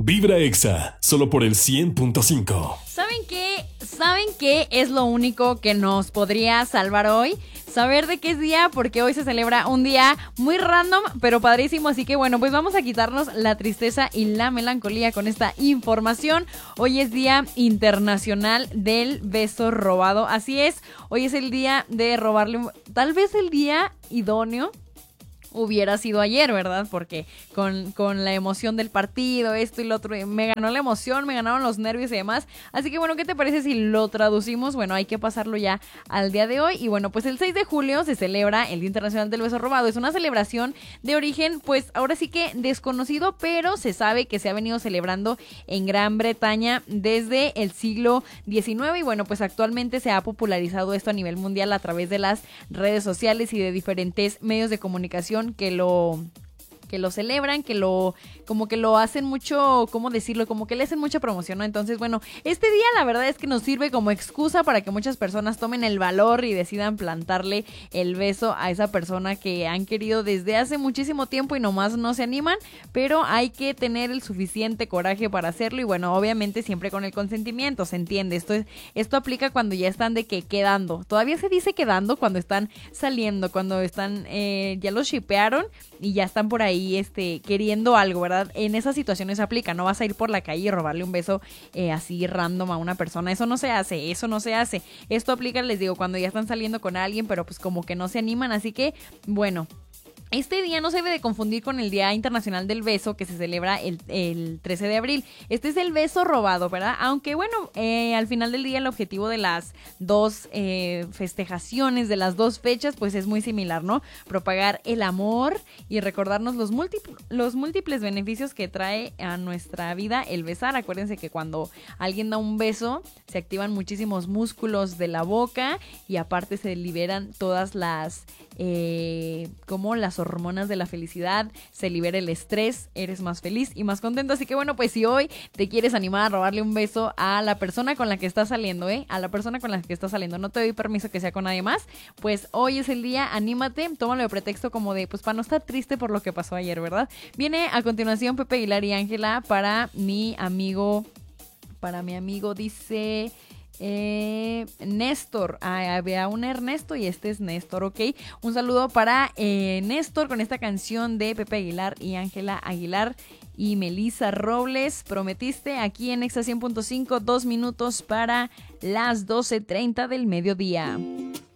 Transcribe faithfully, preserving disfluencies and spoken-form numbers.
Vibra Exa, solo por el cien punto cinco. ¿Saben qué? ¿Saben qué es lo único que nos podría salvar hoy? Saber de qué es día, porque hoy se celebra un día muy random, pero padrísimo. Así que bueno, pues vamos a quitarnos la tristeza y la melancolía con esta información. Hoy es Día Internacional del Beso Robado. Así es, hoy es el día de robarle un... Tal vez el día idóneo hubiera sido ayer, ¿verdad? Porque con, con la emoción del partido, esto y lo otro, me ganó la emoción, me ganaron los nervios y demás. Así que bueno, ¿qué te parece si lo traducimos? Bueno, hay que pasarlo ya al día de hoy. Y bueno, pues el seis de julio se celebra el Día Internacional del Beso Robado. Es una celebración de origen, pues ahora sí que desconocido, pero se sabe que se ha venido celebrando en Gran Bretaña desde el siglo diecinueve. Y bueno, pues actualmente se ha popularizado esto a nivel mundial a través de las redes sociales y de diferentes medios de comunicación que lo que lo celebran, que lo como que lo hacen mucho, ¿cómo decirlo? Como que le hacen mucha promoción, ¿no? Entonces, bueno, este día la verdad es que nos sirve como excusa para que muchas personas tomen el valor y decidan plantarle el beso a esa persona que han querido desde hace muchísimo tiempo y nomás no se animan, pero hay que tener el suficiente coraje para hacerlo y bueno, obviamente siempre con el consentimiento, ¿se entiende? Esto es, esto aplica cuando ya están de que quedando. Todavía se dice quedando cuando están saliendo, cuando están, eh, ya los shippearon y ya están por ahí este, queriendo algo, ¿verdad? En esas situaciones aplica, no vas a ir por la calle y robarle un beso eh, así random a una persona, eso no se hace, eso no se hace. Esto aplica, les digo, cuando ya están saliendo con alguien, pero pues como que no se animan, así que, bueno... Este día no se debe de confundir con el Día Internacional del Beso que se celebra el, el trece de abril. Este es el beso robado, ¿verdad? Aunque bueno, eh, al final del día el objetivo de las dos eh, festejaciones, de las dos fechas, pues es muy similar, ¿no? Propagar el amor y recordarnos los, múltipl- los múltiples beneficios que trae a nuestra vida el besar. Acuérdense que cuando alguien da un beso se activan muchísimos músculos de la boca y aparte se liberan todas las... Eh, como las hormonas de la felicidad, se libera el estrés, eres más feliz y más contento. Así que bueno, pues si hoy te quieres animar a robarle un beso a la persona con la que estás saliendo, ¿eh? A la persona con la que estás saliendo, no te doy permiso que sea con nadie más, pues hoy es el día, anímate, tómalo de pretexto como de, pues para no estar triste por lo que pasó ayer, ¿verdad? Viene a continuación Pepe Aguilar y Ángela para mi amigo, para mi amigo dice... Eh, Néstor, ah, había un Ernesto y este es Néstor, ok. Un saludo para eh, Néstor con esta canción de Pepe Aguilar y Ángela Aguilar y Melissa Robles. Prometiste aquí en Exa cien punto cinco, dos minutos para las doce treinta del mediodía.